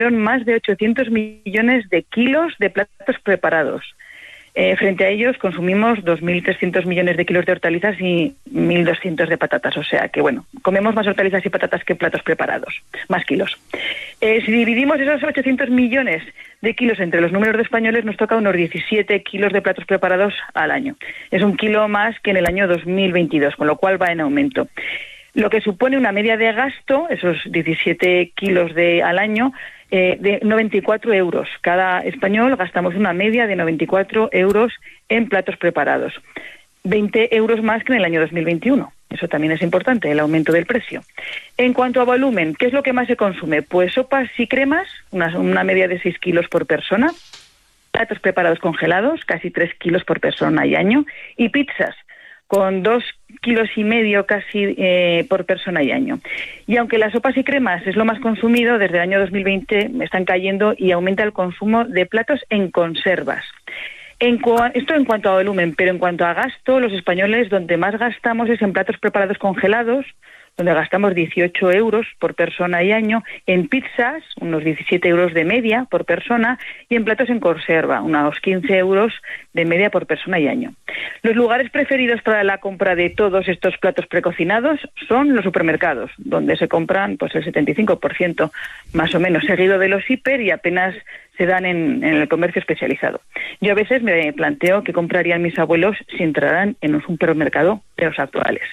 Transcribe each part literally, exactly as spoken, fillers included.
más de ochocientos millones de kilos de platos preparados. Eh, frente a ellos consumimos dos mil trescientos millones de kilos de hortalizas y mil doscientos de patatas. O sea que, bueno, comemos más hortalizas y patatas que platos preparados, más kilos. Eh, si dividimos esos ochocientos millones de kilos entre los números de españoles, nos toca unos diecisiete kilos de platos preparados al año. Es un kilo más que en el año dos mil veintidós, con lo cual va en aumento. Lo que supone una media de gasto, esos diecisiete kilos de, al año, eh, de noventa y cuatro euros. Cada español gastamos una media de noventa y cuatro euros en platos preparados. veinte euros más que en el año dos mil veintiuno. Eso también es importante, el aumento del precio. En cuanto a volumen, ¿qué es lo que más se consume? Pues sopas y cremas, una, una media de seis kilos por persona. Platos preparados congelados, casi tres kilos por persona y año. Y pizzas, con dos kilos y medio casi eh, por persona y año. Y aunque las sopas y cremas es lo más consumido, desde el año dos mil veinte están cayendo y aumenta el consumo de platos en conservas. En cua- esto en cuanto a volumen, pero en cuanto a gasto, los españoles donde más gastamos es en platos preparados congelados, donde gastamos dieciocho euros por persona y año, en pizzas, unos diecisiete euros de media por persona, y en platos en conserva, unos quince euros de media por persona y año. Los lugares preferidos para la compra de todos estos platos precocinados son los supermercados, donde se compran pues el setenta y cinco por ciento más o menos, seguido de los hiper y apenas se dan en, en el comercio especializado. Yo a veces me planteo qué comprarían mis abuelos si entraran en un supermercado de los actuales.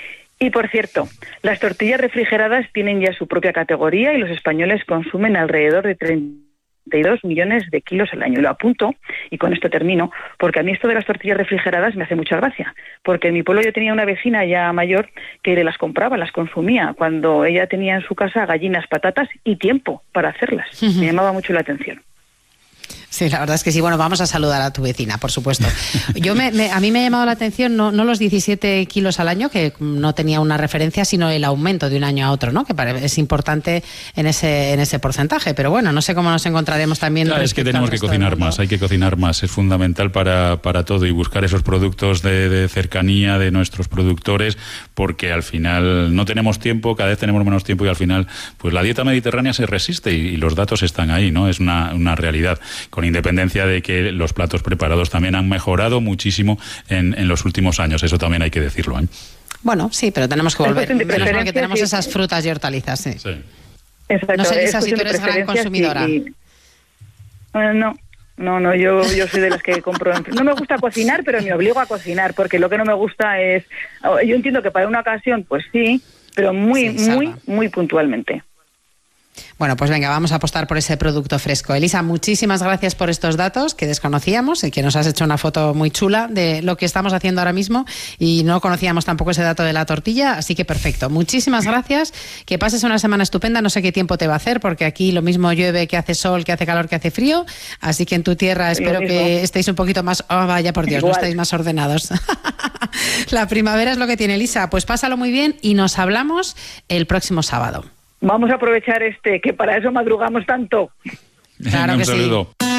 Y por cierto, las tortillas refrigeradas tienen ya su propia categoría y los españoles consumen alrededor de treinta y dos millones de kilos al año. Y lo apunto, y con esto termino, porque a mí esto de las tortillas refrigeradas me hace mucha gracia, porque en mi pueblo yo tenía una vecina ya mayor que las compraba, las consumía, cuando ella tenía en su casa gallinas, patatas y tiempo para hacerlas. Me llamaba mucho la atención. Sí, la verdad es que sí. Bueno, vamos a saludar a tu vecina, por supuesto. Yo me, me, a mí me ha llamado la atención no, no los diecisiete kilos al año, que no tenía una referencia, sino el aumento de un año a otro, ¿no? Que es importante en ese en ese porcentaje. Pero bueno, no sé cómo nos encontraremos también. Claro, es que tenemos que cocinar más, hay que cocinar más. Es fundamental para, para todo y buscar esos productos de, de cercanía de nuestros productores, porque al final no tenemos tiempo, cada vez tenemos menos tiempo y al final pues la dieta mediterránea se resiste y, y los datos están ahí, ¿no? Es una, una realidad. Con independencia de que los platos preparados también han mejorado muchísimo en, en los últimos años, eso también hay que decirlo, ¿eh? Bueno, sí, pero tenemos que volver. Menos mal que tenemos sí. esas frutas y hortalizas, sí. Sí. Exacto. No sé, Lisa, es si tú eres gran consumidora. Y, y... Bueno, no, no, no, yo, yo soy de las que compro. En... No me gusta cocinar, pero me obligo a cocinar, porque lo que no me gusta es... Yo entiendo que para una ocasión, pues sí, pero muy, sí, muy, muy puntualmente. Bueno, pues venga, vamos a apostar por ese producto fresco. Elisa, muchísimas gracias por estos datos que desconocíamos y que nos has hecho una foto muy chula de lo que estamos haciendo ahora mismo y no conocíamos tampoco ese dato de la tortilla, así que perfecto. Muchísimas gracias, que pases una semana estupenda, no sé qué tiempo te va a hacer porque aquí lo mismo llueve, que hace sol, que hace calor, que hace frío, así que en tu tierra espero que estéis un poquito más... Oh, vaya por Dios, Igual. no estáis más ordenados. La primavera es lo que tiene, Elisa, pues pásalo muy bien y nos hablamos el próximo sábado. Vamos a aprovechar este, que para eso madrugamos tanto. Claro que Un saludo. sí.